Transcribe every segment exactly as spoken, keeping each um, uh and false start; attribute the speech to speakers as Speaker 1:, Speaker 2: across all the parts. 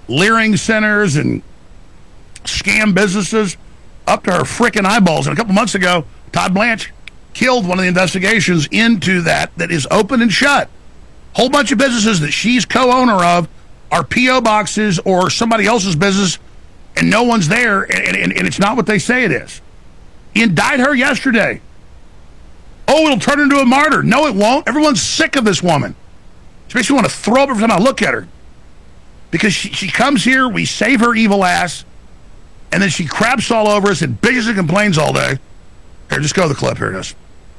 Speaker 1: leering centers and scam businesses up to her frickin' eyeballs. And a couple months ago, Todd Blanche killed one of the investigations into that that is open and shut. Whole bunch of businesses that she's co-owner of are P O boxes or somebody else's business, and no one's there, and, and, and it's not what they say it is. Indict her yesterday. Oh, it'll turn her into a martyr. No, it won't. Everyone's sick of this woman. She makes me want to throw up every time I look at her. Because she, she comes here, we save her evil ass, and then she craps all over us and bitches and complains all day. Here, just go to the clip. Here it is.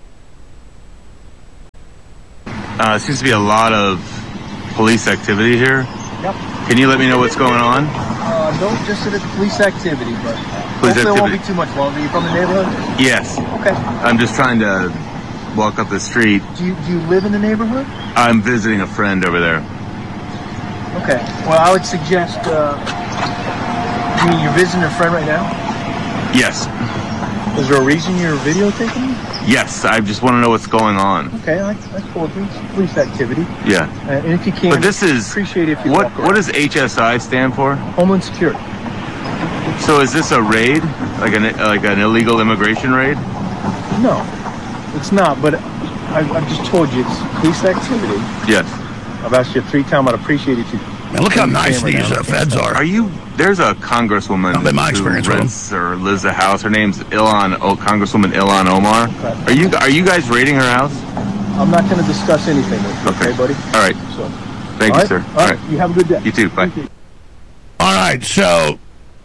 Speaker 2: Uh, seems to be a lot of police activity here.
Speaker 3: Yep.
Speaker 2: Can you let me know what's going on?
Speaker 3: Uh, no, just that it's police activity, but
Speaker 2: police
Speaker 3: hopefully
Speaker 2: activity.
Speaker 3: it won't be too much longer. You from the neighborhood?
Speaker 2: Yes.
Speaker 3: Okay.
Speaker 2: I'm just trying to walk up the street.
Speaker 3: Do you, do you live in the neighborhood?
Speaker 2: I'm visiting a friend over there.
Speaker 3: Okay. Well, I would suggest, uh, you mean you're visiting a friend right now?
Speaker 2: Yes.
Speaker 3: Is there a reason you're videotaping me?
Speaker 2: Yes, I just want to know what's going on.
Speaker 3: Okay, that's, that's cool. It's police activity.
Speaker 2: Yeah.
Speaker 3: Uh, and if you can,
Speaker 2: but this is,
Speaker 3: appreciate it if you
Speaker 2: what,
Speaker 3: walk around.
Speaker 2: what does H S I stand for?
Speaker 3: Homeland Security.
Speaker 2: So is this a raid? Like an, like an illegal immigration raid?
Speaker 3: No, it's not, but I, I've just told you it's police activity.
Speaker 2: Yes.
Speaker 3: I've asked you three times. I'd appreciate it if you...
Speaker 1: Man, look how nice these uh, feds are.
Speaker 2: Are you... There's a congresswoman
Speaker 1: Not been my
Speaker 2: who
Speaker 1: experience
Speaker 2: rents or lives a house. Her name's Ilhan, oh, Congresswoman Ilhan Omar.
Speaker 3: Okay.
Speaker 2: Are you Are you guys raiding her house?
Speaker 3: I'm not going to discuss anything with you, okay,
Speaker 2: Okay.
Speaker 3: buddy?
Speaker 2: All right.
Speaker 3: So,
Speaker 2: Thank
Speaker 3: all
Speaker 2: you,
Speaker 3: right?
Speaker 2: sir.
Speaker 3: All right. You have a good day.
Speaker 2: You too. Bye.
Speaker 3: Thank you.
Speaker 1: All right, so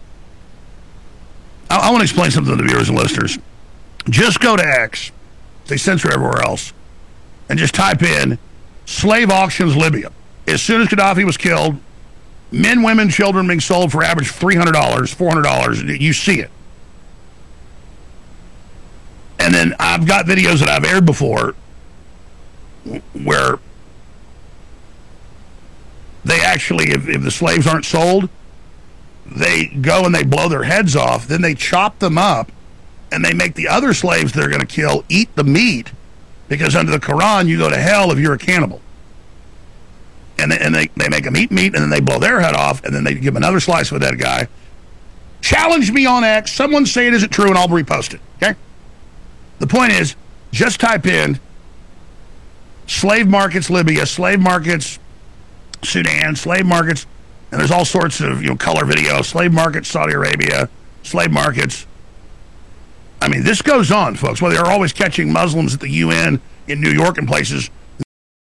Speaker 1: I, I want to explain something to the viewers and listeners. Just go to X. They censor everywhere else. And just type in slave auctions Libya. As soon as Gaddafi was killed, men, women, children being sold for average three hundred dollars, four hundred dollars. You see it. And then I've got videos that I've aired before where they actually, if, if the slaves aren't sold, they go and they blow their heads off. Then they chop them up, and they make the other slaves they're going to kill eat the meat, because under the Quran, you go to hell if you're a cannibal. And, they, and they, they make them eat meat, and then they blow their head off, and then they give them another slice of that guy. Challenge me on X. Someone say it isn't true, and I'll repost it. Okay? The point is, just type in slave markets Libya, slave markets Sudan, slave markets, and there's all sorts of, you know, color videos, slave markets Saudi Arabia, slave markets. I mean, this goes on, folks. Well, they're always catching Muslims at the U N in New York and places